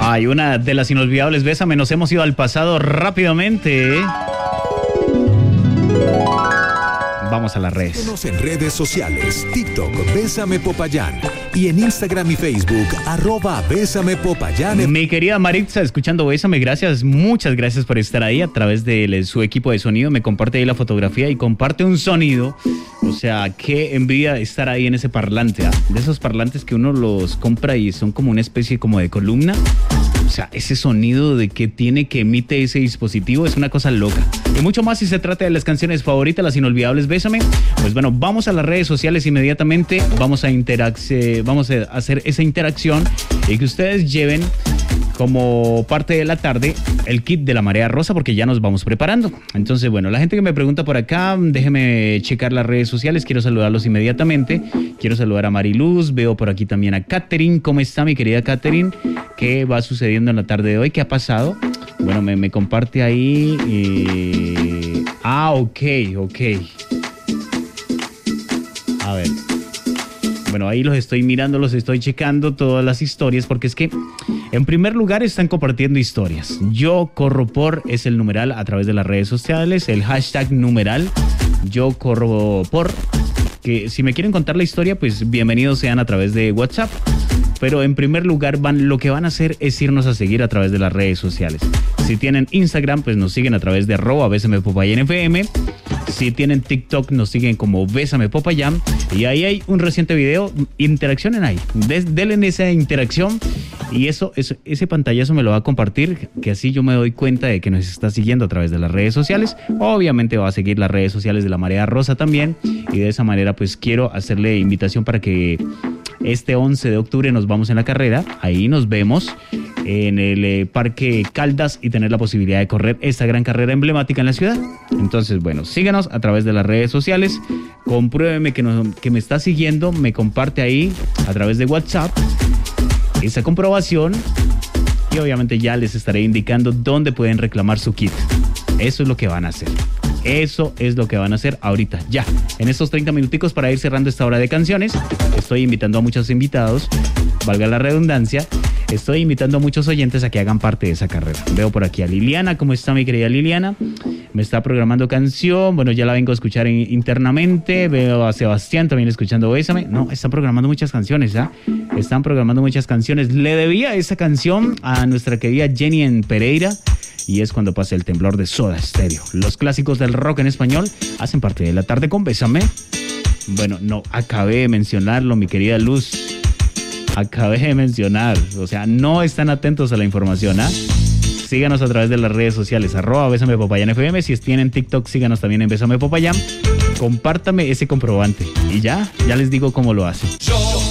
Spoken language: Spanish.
Hay una de las inolvidables, Bésame. Nos hemos ido al pasado rápidamente. Vamos a las redes. Síguenos en redes sociales, TikTok, Bésame Popayán, y en Instagram y Facebook, @Bésame Popayán. Mi querida Maritza, escuchando Bésame, gracias, muchas gracias por estar ahí a través de su equipo de sonido. Me comparte ahí la fotografía y comparte un sonido. O sea, qué envidia estar ahí en ese parlante, de esos parlantes que uno los compra y son como una especie como de columna. O sea, ese sonido de que tiene que emite ese dispositivo es una cosa loca. Y mucho más si se trata de las canciones favoritas, las inolvidables Bésame. Pues bueno, vamos a las redes sociales inmediatamente. Vamos a hacer esa interacción y que ustedes lleven como parte de la tarde el kit de la marea rosa, porque ya nos vamos preparando. Entonces, bueno, la gente que me pregunta por acá, déjeme checar las redes sociales. Quiero saludarlos inmediatamente. Quiero saludar a Mariluz. Veo por aquí también a Catherine. ¿Cómo está, mi querida Catherine? ¿Qué va sucediendo en la tarde de hoy? ¿Qué ha pasado? Bueno, me comparte ahí. Ok. A ver. Bueno, ahí los estoy mirando, los estoy checando todas las historias, porque es que en primer lugar están compartiendo historias. Yo corro por es el numeral a través de las redes sociales, el hashtag numeral. Yo corro por, que si me quieren contar la historia, pues bienvenidos sean a través de WhatsApp. Pero en primer lugar lo que van a hacer es irnos a seguir a través de las redes sociales. Si tienen Instagram, pues nos siguen a través de @BésamePopayánFM. Si tienen TikTok, nos siguen como Bésame Popayán. Y ahí hay un reciente video. Interaccionen ahí. Denle esa interacción. Y ese pantallazo me lo va a compartir, que así yo me doy cuenta de que nos está siguiendo a través de las redes sociales. Obviamente va a seguir las redes sociales de la Marea Rosa también. Y de esa manera, pues quiero hacerle invitación para que este 11 de octubre nos vamos en la carrera. Ahí nos vemos en el Parque Caldas y tener la posibilidad de correr esta gran carrera emblemática en la ciudad. Entonces, bueno, síganos a través de las redes sociales. Compruébeme que me está siguiendo. Me comparte ahí a través de WhatsApp esa comprobación. Y obviamente ya les estaré indicando dónde pueden reclamar su kit. Eso es lo que van a hacer. Eso es lo que van a hacer ahorita, ya. En estos 30 minuticos para ir cerrando esta hora de canciones. Estoy invitando a muchos invitados, valga la redundancia. Estoy invitando a muchos oyentes a que hagan parte de esa carrera. Veo por aquí a Liliana. ¿Cómo está, mi querida Liliana? Me está programando canción. Bueno, ya la vengo a escuchar internamente. Veo a Sebastián también escuchando Bésame. No, están programando muchas canciones, ¿ah? Están programando muchas canciones. Le debía esa canción a nuestra querida Jenny en Pereira. Y es cuando pasa el temblor de Soda Stereo. Los clásicos del rock en español hacen parte de la tarde con Bésame. Bueno, no, acabé de mencionarlo, mi querida Luz. Acabé de mencionar. O sea, no están atentos a la información, ¿ah? Síganos a través de las redes sociales, @Bésame Popayán FM. Si tienen TikTok, síganos también en Bésame Popayán. Compártame ese comprobante. Y ya les digo cómo lo hacen.